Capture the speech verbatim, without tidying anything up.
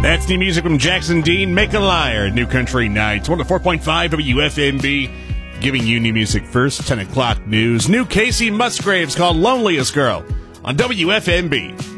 That's new music from Jackson Dean, Make a Liar, New Country Nights. one oh four point five W F M B, giving you new music first. ten o'clock news. New Casey Musgraves called Loneliest Girl on W F M B.